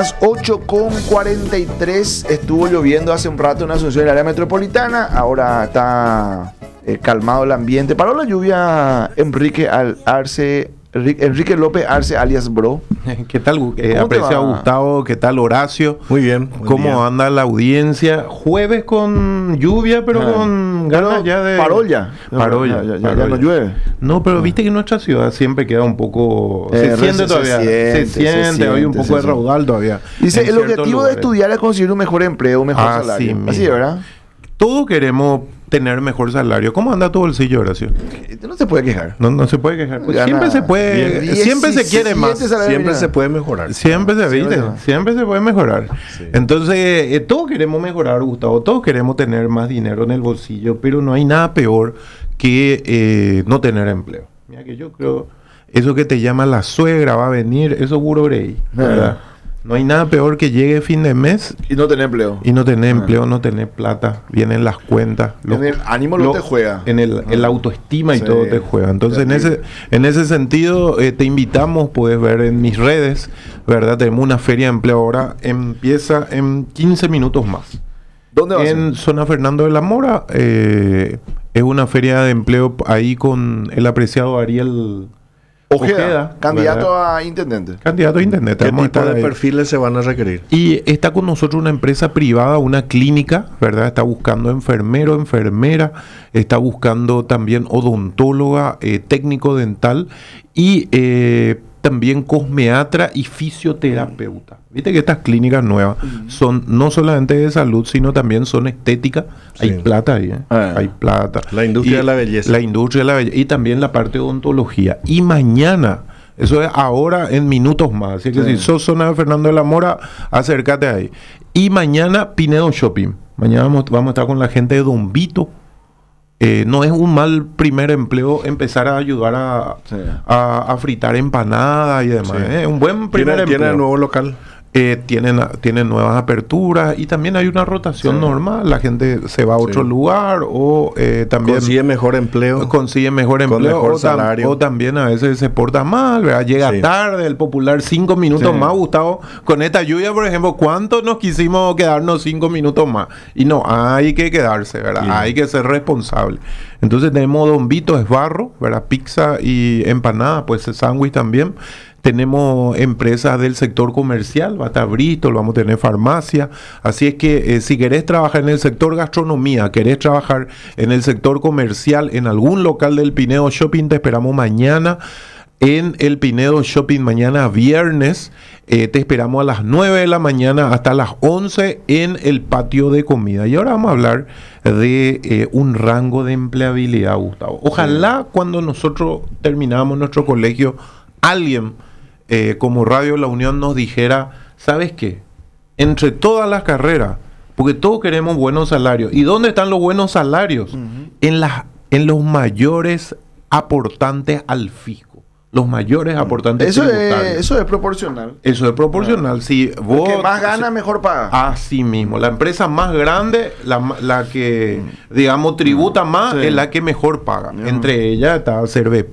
las 8:43. Estuvo lloviendo hace un rato en Asunción, en el área metropolitana. Ahora está calmado el ambiente. Paró la lluvia Enrique López Arce, alias Bro. ¿Qué tal? Apreciado Gustavo, ¿qué tal Horacio? Muy bien. ¿Cómo anda la audiencia? Jueves con lluvia, pero con ganas ya de... Paró ya. Ya no llueve. No, pero viste que nuestra ciudad siempre queda un poco... se siente todavía. Se siente, hay un poco de raudal todavía. Dice, el objetivo de estudiar es conseguir un mejor empleo, un mejor salario. Así, ¿verdad? Todos queremos tener mejor salario. ¿Cómo anda tu bolsillo, Horacio? No se puede quejar. No se puede quejar. Pues siempre se puede, siempre se quiere más. Siempre se puede mejorar. Siempre se puede mejorar. Sí. Entonces, todos queremos mejorar, Gustavo. Todos queremos tener más dinero en el bolsillo, pero no hay nada peor que no tener empleo. Mira que yo creo, eso que te llama la suegra va a venir, eso seguro rey, ¿verdad? No hay nada peor que llegue fin de mes y no tener empleo. Y no tener empleo, no tener plata. Vienen las cuentas. En el ánimo no te juega. En la autoestima y todo te juega. Entonces, en ese sentido, te invitamos, puedes ver en mis redes, ¿verdad? Tenemos una feria de empleo ahora. Empieza en 15 minutos más. ¿Dónde va a ser? En Zona Fernando de la Mora. Es una feria de empleo ahí con el apreciado Ariel Ojeda, candidato a intendente. Candidato a intendente. ¿Qué tipo de perfiles se van a requerir? Y está con nosotros una empresa privada, una clínica, ¿verdad? Está buscando enfermero, enfermera, está buscando también odontóloga, técnico dental y también cosmeatra y fisioterapeuta. Viste que estas clínicas nuevas son no solamente de salud, sino también son estéticas. Sí. Hay plata ahí, hay plata. La industria de la belleza. La industria de la belleza. Y también la parte de odontología. Y mañana, eso es ahora en minutos más. Así que si sos Zona de Fernando de la Mora, acércate ahí. Y mañana Pinedo Shopping. Mañana vamos a estar con la gente de Don Vito. No es un mal primer empleo empezar a ayudar a fritar empanadas y demás. Es un buen primer empleo. ¿Tiene el nuevo local? Tienen nuevas aperturas y también hay una rotación normal. La gente se va a otro lugar o también... Consigue mejor empleo. Con mejor salario. O también a veces se porta mal, ¿verdad? Llega tarde, el popular 5 minutos más, Gustavo. Con esta lluvia, por ejemplo, ¿cuánto nos quisimos quedarnos 5 minutos más? Y no, hay que quedarse, ¿verdad? Sí. Hay que ser responsable. Entonces tenemos Don Vito Esbarro, ¿verdad? Pizza y empanada, pues sándwich también. Tenemos empresas del sector comercial, va a estar Bristol, vamos a tener farmacia. Así es que si querés trabajar en el sector gastronomía, querés trabajar en el sector comercial, en algún local del Pinedo Shopping, te esperamos mañana en el Pinedo Shopping, mañana viernes. Te esperamos a las 9 de la mañana hasta las 11 en el patio de comida. Y ahora vamos a hablar de un rango de empleabilidad, Gustavo. Ojalá cuando nosotros terminamos nuestro colegio, alguien... como Radio La Unión nos dijera, ¿sabes qué? Entre todas las carreras, porque todos queremos buenos salarios. ¿Y dónde están los buenos salarios? En los mayores aportantes al fisco. Los mayores aportantes tributarios. Eso es proporcional. Eso es proporcional. Si vos... El que más gana, mejor paga. Así mismo. La empresa más grande, la que, digamos, tributa más, es la que mejor paga. Entre ellas está Cervep.